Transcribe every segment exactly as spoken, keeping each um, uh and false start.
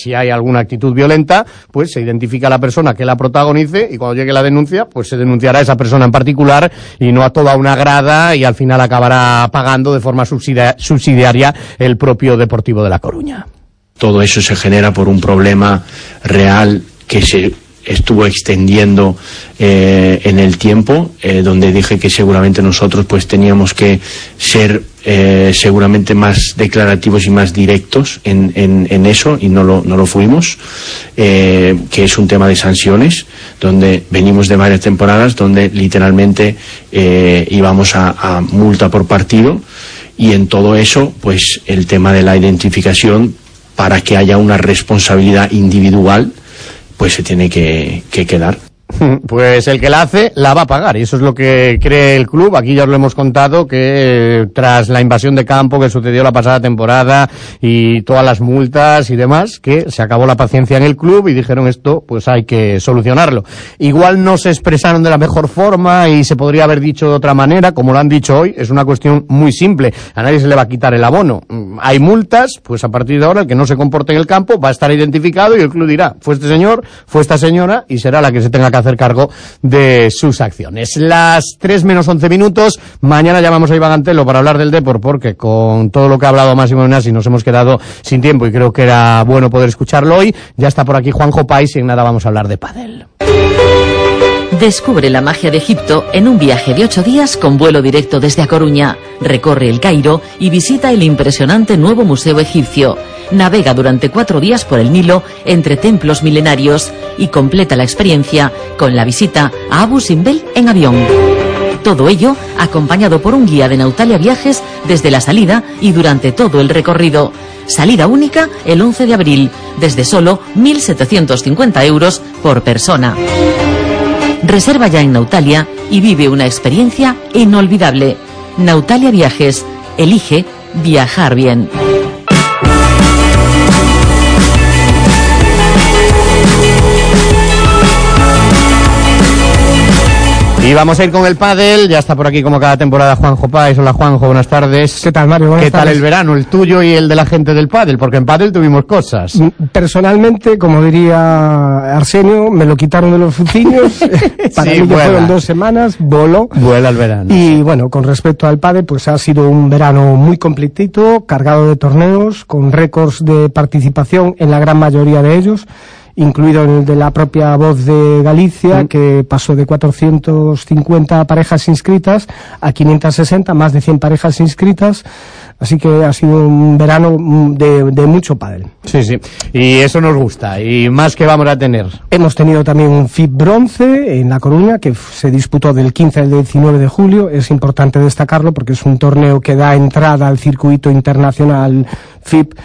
si hay alguna actitud violenta, pues se identifica a la persona que la protagonice y cuando llegue la denuncia, pues se denunciará a esa persona en particular y no a toda una grada, y al final acabará pagando de forma subsidia- subsidiaria el propio Deportivo de La Coruña. Todo eso se genera por un problema real que se estuvo extendiendo eh, en el tiempo, eh, donde dije que seguramente nosotros pues teníamos que ser eh, seguramente más declarativos y más directos en, en, en eso, y no lo, no lo fuimos, eh, que es un tema de sanciones, donde venimos de varias temporadas donde literalmente eh, íbamos a, a multa por partido, y en todo eso pues el tema de la identificación para que haya una responsabilidad individual pues se tiene que, que quedar. Pues el que la hace, la va a pagar, y eso es lo que cree el club. Aquí ya os lo hemos contado, que eh, tras la invasión de campo que sucedió la pasada temporada y todas las multas y demás, que se acabó la paciencia en el club y dijeron esto, pues hay que solucionarlo. Igual no se expresaron de la mejor forma y se podría haber dicho de otra manera, como lo han dicho hoy. Es una cuestión muy simple, a nadie se le va a quitar el abono. Hay multas, pues a partir de ahora el que no se comporte en el campo va a estar identificado y el club dirá, fue este señor, fue esta señora, y será la que se tenga que hacer cargo de sus acciones. Las tres menos once minutos, mañana llamamos a Iván Antelo para hablar del Depor, porque con todo lo que ha hablado Máximo Benassi nos hemos quedado sin tiempo y creo que era bueno poder escucharlo hoy. Ya está por aquí Juanjo Pais y en nada vamos a hablar de pádel. Descubre la magia de Egipto en un viaje de ocho días con vuelo directo desde A Coruña. Recorre el Cairo y visita el impresionante nuevo Museo Egipcio. Navega durante cuatro días por el Nilo entre templos milenarios y completa la experiencia con la visita a Abu Simbel en avión. Todo ello acompañado por un guía de Nautalia Viajes desde la salida y durante todo el recorrido. Salida única el once de abril, desde solo mil setecientos cincuenta euros por persona. Reserva ya en Nautalia y vive una experiencia inolvidable. Nautalia Viajes. Elige viajar bien. Y vamos a ir con el pádel. Ya está por aquí como cada temporada Juanjo Pais. Hola Juanjo, buenas tardes. ¿Qué tal, Mario? Buenas ¿Qué tardes. tal el verano, el tuyo y el de la gente del pádel? Porque en pádel tuvimos cosas. Personalmente, como diría Arsenio, me lo quitaron de los fucillos. Para Sí, mí que vuela. fueron dos semanas, voló. Vuela el verano. Y bueno, con respecto al pádel, pues ha sido un verano muy completito, cargado de torneos, con récords de participación en la gran mayoría de ellos, incluido el de la propia Voz de Galicia, mm. que pasó de cuatrocientas cincuenta parejas inscritas a quinientas sesenta, más de cien parejas inscritas. Así que ha sido un verano de, de mucho pádel. Sí, sí. Y eso nos gusta. ¿Y más que vamos a tener? Hemos tenido también un F I B bronce en La Coruña, que se disputó del quince al diecinueve de julio. Es importante destacarlo porque es un torneo que da entrada al circuito internacional F I B.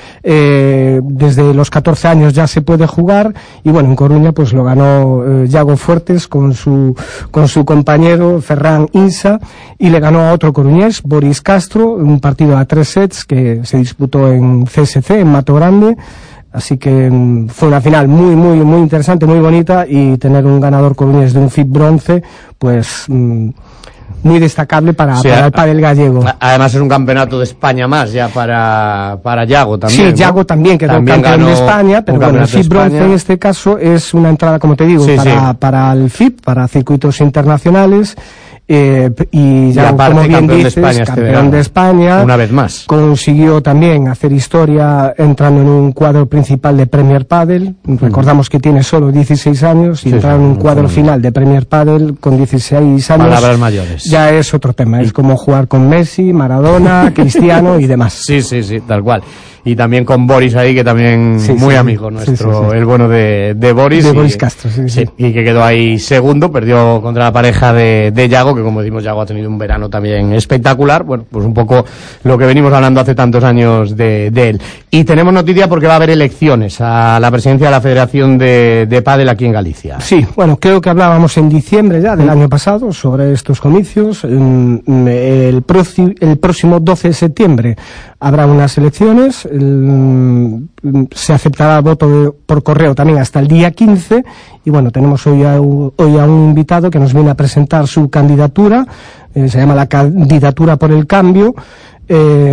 Eh, desde los catorce años ya se puede jugar. Y bueno, en Coruña pues lo ganó eh, Yago Fuertes con su, con su compañero Ferran Insa, y le ganó a otro coruñés, Boris Castro, un partido a tres sets que se disputó en C S C, en Mato Grande. Así que mm, fue una final muy, muy, muy interesante, muy bonita, y tener un ganador coruñés de un F I B bronce, pues mm, muy destacable para, Sí, para a, el pádel gallego. Además es un campeonato de España más ya para, para Yago también. Sí, ¿no? Yago también quedó también campeón de España, pero bueno, el F I B bronce en España. este caso es una entrada, como te digo, Sí, para, sí. para el F I B, para circuitos internacionales. Eh, y ya, Y aparte, como bien campeón de dices, España este campeón verano. de España, Una vez más. consiguió también hacer historia entrando en un cuadro principal de Premier Padel. Recordamos que tiene solo dieciséis años y Sí, entrar sí, en un no, cuadro no. final de Premier Padel con dieciséis años. Palabras mayores. Ya es otro tema, es como jugar con Messi, Maradona, Cristiano y demás. Sí, sí, sí, tal cual. Y también con Boris ahí, que también Sí, muy sí, amigo sí, nuestro, sí, sí. el bueno de, de Boris. De y, Boris Castro, sí, sí. Y que quedó ahí segundo, perdió contra la pareja de, de Yago, que como decimos, Yago ha tenido un verano también espectacular. Bueno, pues un poco lo que venimos hablando hace tantos años de, de él. Y tenemos noticia porque va a haber elecciones a la presidencia de la Federación de, de Pádel aquí en Galicia. Sí, bueno, creo que hablábamos en diciembre ya del año pasado sobre estos comicios. Mm, El, proci- el próximo doce de septiembre habrá unas elecciones. El, se aceptará voto de- por correo también hasta el día quince. Y bueno, tenemos hoy a, un- hoy a un invitado que nos viene a presentar su candidatura. Eh, se llama la Candidatura por el Cambio. eh,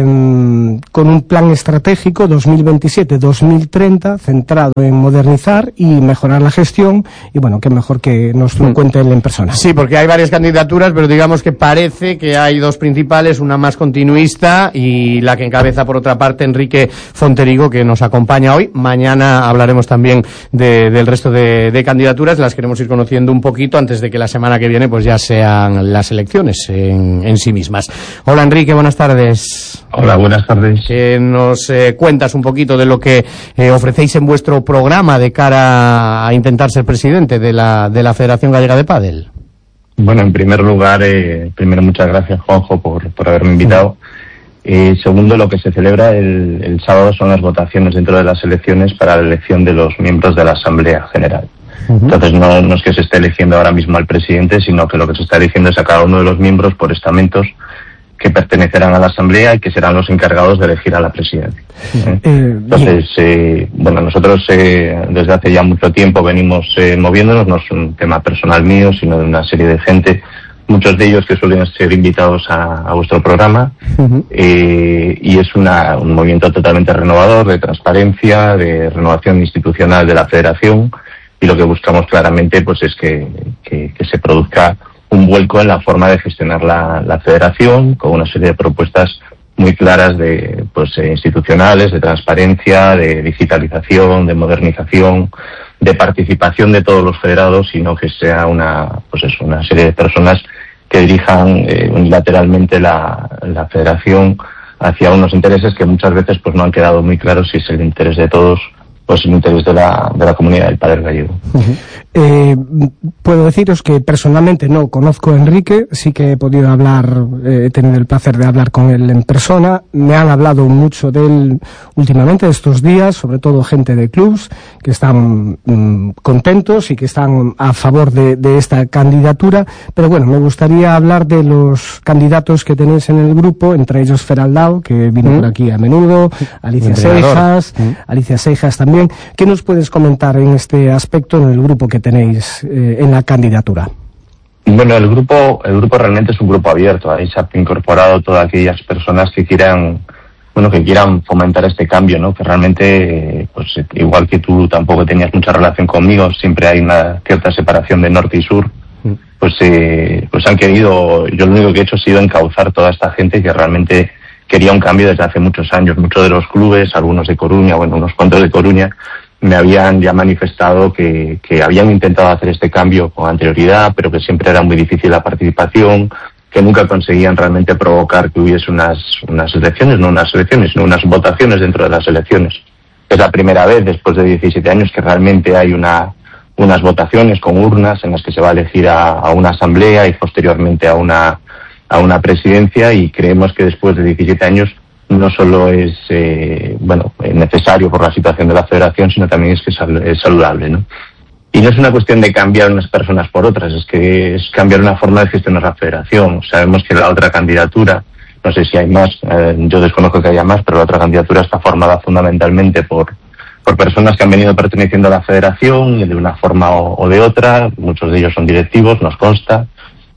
con un plan estratégico dos mil veintisiete dos mil treinta centrado en modernizar y mejorar la gestión, y bueno, qué mejor que nos lo cuente él en persona. Sí, porque hay varias candidaturas, pero digamos que parece que hay dos principales, una más continuista y la que encabeza por otra parte Enrique Fonterigo, que nos acompaña hoy. Mañana hablaremos también de, del resto de, de candidaturas, las queremos ir conociendo un poquito antes de que la semana que viene pues ya sean las elecciones en, en sí mismas. Hola Enrique, buenas tardes. Hola, buenas tardes. Que nos eh, cuentas un poquito de lo que eh, ofrecéis en vuestro programa de cara a intentar ser presidente de la, de la Federación Gallega de Pádel. Bueno, en primer lugar, eh, primero muchas gracias, Juanjo, por, por haberme invitado. Eh, segundo, lo que se celebra el, el sábado son las votaciones dentro de las elecciones para la elección de los miembros de la Asamblea General. Uh-huh. Entonces, no, no es que se esté eligiendo ahora mismo al presidente, sino que lo que se está eligiendo es a cada uno de los miembros por estamentos que pertenecerán a la Asamblea y que serán los encargados de elegir a la presidencia. ¿Eh? Eh, Entonces, eh, bueno, nosotros eh, desde hace ya mucho tiempo venimos eh, moviéndonos, no es un tema personal mío, sino de una serie de gente, muchos de ellos que suelen ser invitados a, a vuestro programa, uh-huh. eh, y es una, un movimiento totalmente renovador, de transparencia, de renovación institucional de la Federación, y lo que buscamos claramente pues es que, que, que se produzca un vuelco en la forma de gestionar la, la federación, con una serie de propuestas muy claras de pues eh, institucionales, de transparencia, de digitalización, de modernización, de participación de todos los federados, sino que sea una pues eso, una serie de personas que dirijan eh, unilateralmente la, la federación hacia unos intereses que muchas veces pues no han quedado muy claros si es el interés de todos pues el interés de la, de la comunidad del pádel gallego. Uh-huh. Eh, puedo deciros que personalmente no conozco a Enrique, sí que he podido hablar, eh, he tenido el placer de hablar con él en persona, me han hablado mucho de él últimamente estos días, sobre todo gente de clubs que están mm, contentos y que están a favor de, de esta candidatura, pero bueno, me gustaría hablar de los candidatos que tenéis en el grupo, entre ellos Feraldao, que vino uh-huh. por aquí a menudo, Alicia Seijas, uh-huh. Alicia Seijas también. ¿Qué nos puedes comentar en este aspecto en el grupo que tenéis eh, en la candidatura? Bueno, el grupo el grupo realmente es un grupo abierto. Ahí se ha incorporado todas aquellas personas que quieran bueno que quieran fomentar este cambio, ¿no? Que realmente, pues igual que tú tampoco tenías mucha relación conmigo, siempre hay una cierta separación de norte y sur. Pues eh, pues han querido, yo lo único que he hecho ha sido encauzar toda esta gente que realmente quería un cambio desde hace muchos años. Muchos de los clubes, algunos de Coruña, bueno, unos cuantos de Coruña, me habían ya manifestado que, que habían intentado hacer este cambio con anterioridad, pero que siempre era muy difícil la participación, que nunca conseguían realmente provocar que hubiese unas, unas elecciones, no unas elecciones, sino unas votaciones dentro de las elecciones. Es la primera vez después de diecisiete años que realmente hay una, unas votaciones con urnas en las que se va a elegir a, a una asamblea y posteriormente a una a una presidencia, y creemos que después de diecisiete años no solo es eh, bueno necesario por la situación de la federación, sino también es que es saludable, ¿no? Y no es una cuestión de cambiar unas personas por otras, es que es cambiar una forma de gestionar la federación. Sabemos que la otra candidatura, no sé si hay más, eh, yo desconozco que haya más, pero la otra candidatura está formada fundamentalmente por por personas que han venido perteneciendo a la federación de una forma o, o de otra. Muchos de ellos son directivos, nos consta.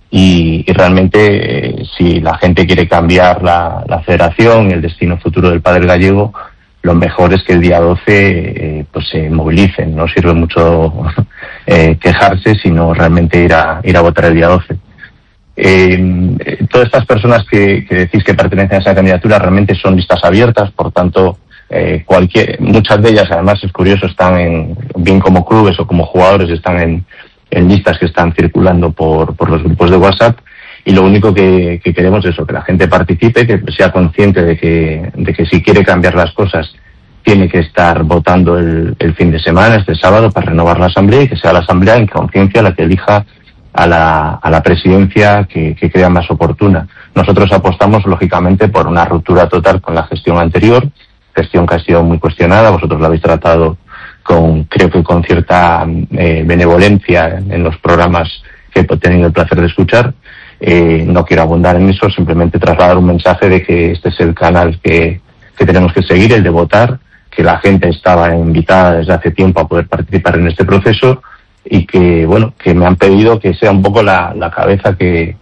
Y, y realmente eh, si la gente quiere cambiar la, la federación y el destino futuro del pádel gallego, lo mejor es que el día doce eh, pues se movilicen. No sirve mucho eh, quejarse, sino realmente ir a ir a votar el día doce. Eh, todas estas personas que, que decís que pertenecen a esa candidatura realmente son listas abiertas, por tanto eh, cualquier muchas de ellas, además es curioso, están en bien como clubes o como jugadores, están en en listas que están circulando por, por los grupos de WhatsApp, y lo único que, que queremos es eso, que la gente participe, que sea consciente de que, de que si quiere cambiar las cosas tiene que estar votando el, el fin de semana, este sábado, para renovar la asamblea, y que sea la asamblea en conciencia la que elija a la, a la presidencia que, que crea más oportuna. Nosotros apostamos lógicamente por una ruptura total con la gestión anterior, gestión que ha sido muy cuestionada, vosotros la habéis tratado con, creo que con cierta eh, benevolencia en los programas que he tenido el placer de escuchar. Eh, no quiero abundar en eso, simplemente trasladar un mensaje de que este es el canal que, que tenemos que seguir, el de votar, que la gente estaba invitada desde hace tiempo a poder participar en este proceso, y que, bueno, que me han pedido que sea un poco la, la cabeza que,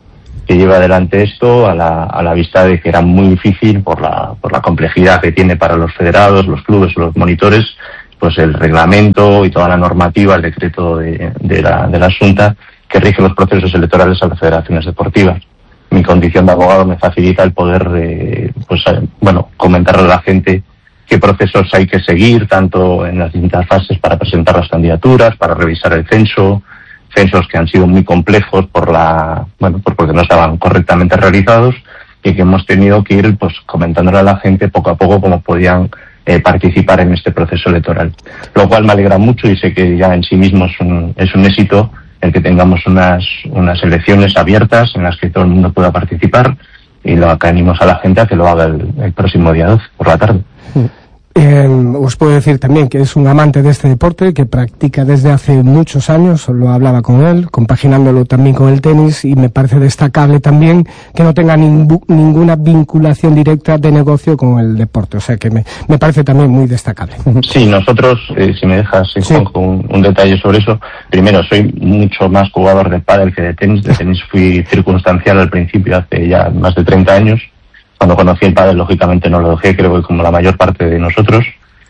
que lleva adelante esto, a la, a la vista de que era muy difícil por la, por la complejidad que tiene para los federados, los clubes o los monitores, pues el reglamento y toda la normativa, el decreto de, de, la, de la Xunta que rige los procesos electorales a las federaciones deportivas. Mi condición de abogado me facilita el poder, eh, pues, eh, bueno, comentarle a la gente qué procesos hay que seguir, tanto en las distintas fases para presentar las candidaturas, para revisar el censo, censos que han sido muy complejos por la, bueno, pues porque no estaban correctamente realizados y que hemos tenido que ir, pues, comentándole a la gente poco a poco cómo podían eh, participar en este proceso electoral. Lo cual me alegra mucho y sé que ya en sí mismo es un, es un éxito el que tengamos unas, unas elecciones abiertas en las que todo el mundo pueda participar, y lo que animamos a la gente a que lo haga el, el próximo día doce por la tarde. Eh, os puedo decir también que es un amante de este deporte, que practica desde hace muchos años, lo hablaba con él, compaginándolo también con el tenis, y me parece destacable también que no tenga ningú, ninguna vinculación directa de negocio con el deporte, o sea que me, me parece también muy destacable. Sí, nosotros, eh, si me dejas, sí. Juanjo, un, un detalle sobre eso. Primero, soy mucho más jugador de pádel que de tenis. De tenis fui circunstancial al principio, hace ya más de treinta años. Cuando conocí el pádel, lógicamente no lo dejé, creo que como la mayor parte de nosotros.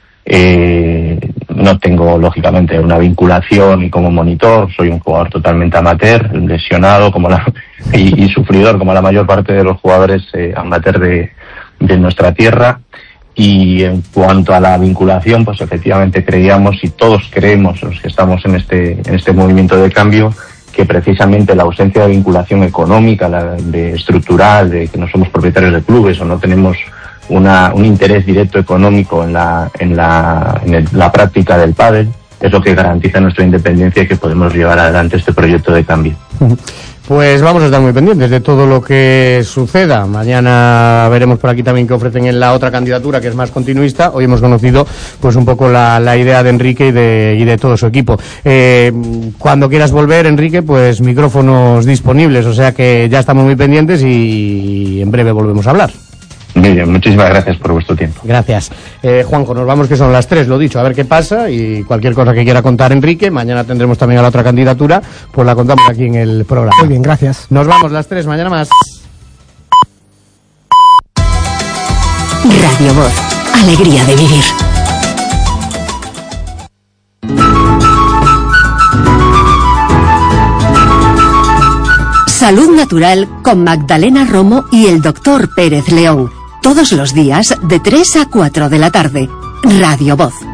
Eh, no tengo, lógicamente, una vinculación y como monitor, soy un jugador totalmente amateur, lesionado como la, y, y sufridor como la mayor parte de los jugadores eh, amateur de, de nuestra tierra. Y en cuanto a la vinculación, pues efectivamente creíamos, y todos creemos los que estamos en este, en este movimiento de cambio, que precisamente la ausencia de vinculación económica, la de estructural, de que no somos propietarios de clubes o no tenemos una, un interés directo económico en la, en la, en el, la práctica del pádel, es lo que garantiza nuestra independencia y que podemos llevar adelante este proyecto de cambio. Pues vamos a estar muy pendientes de todo lo que suceda. Mañana veremos por aquí también qué ofrecen en la otra candidatura, que es más continuista. Hoy hemos conocido pues un poco la, la idea de Enrique y de, y de todo su equipo. Eh, cuando quieras volver, Enrique, pues micrófonos disponibles, o sea que ya estamos muy pendientes y en breve volvemos a hablar. Muy bien, muchísimas gracias por vuestro tiempo. Gracias. Eh, Juanjo, nos vamos, que son las tres, lo dicho, a ver qué pasa, y cualquier cosa que quiera contar Enrique, mañana tendremos también a la otra candidatura, pues la contamos aquí en el programa. Muy bien, gracias. Nos vamos las tres, mañana más. Radio Voz, alegría de vivir. Salud Natural con Magdalena Romo y el doctor Pérez León. Todos los días de tres a cuatro de la tarde. Radio Voz.